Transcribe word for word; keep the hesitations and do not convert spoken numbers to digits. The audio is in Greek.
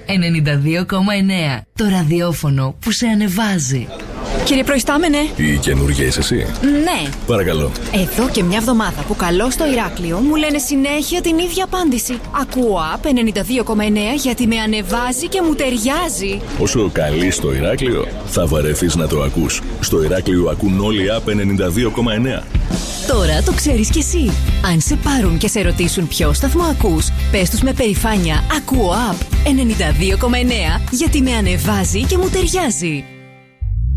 ενενήντα δύο κόμμα εννέα. Το ραδιόφωνο που σε ανεβάζει. Κύριε Προϊστάμενε. Η καινούργια είσαι εσύ? Ναι. Παρακαλώ. Εδώ και μια εβδομάδα που καλώ στο Ηράκλειο μου λένε συνέχεια την ίδια απάντηση. Ακούω Απ ενενήντα δύο κόμμα εννέα γιατί με ανεβάζει και μου ταιριάζει. Όσο καλεί στο Ηράκλειο, θα βαρεθείς να το ακούς. Στο Ηράκλειο ακούν όλοι Απ ενενήντα δύο κόμμα εννέα. Τώρα το ξέρεις κι εσύ. Αν σε πάρουν και σε ρωτήσουν ποιο σταθμό ακούς, πες τους με περηφάνεια. Ακούω Απ ενενήντα δύο κόμμα εννέα γιατί με ανεβάζει και μου ταιριάζει.